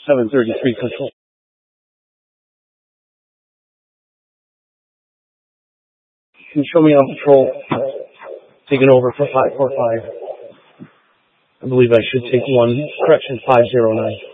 733 control. Can you show me on patrol? Taking over for 545. I believe I should take one. Correction 509.